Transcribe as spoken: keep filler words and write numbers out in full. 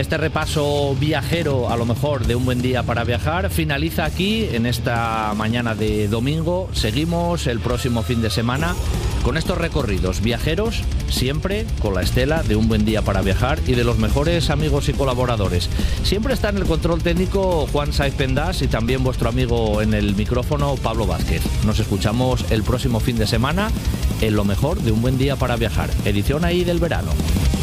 Este repaso viajero, a lo mejor de un buen día para viajar, finaliza aquí en esta mañana de domingo. Seguimos el próximo fin de semana con estos recorridos viajeros, siempre con la estela de un buen día para viajar y de los mejores amigos y colaboradores. Siempre está en el control técnico Juan Saiz Pendas y también vuestro amigo en el micrófono Pablo Vázquez. Nos escuchamos el próximo fin de semana en lo mejor de un buen día para viajar, edición ahí del verano.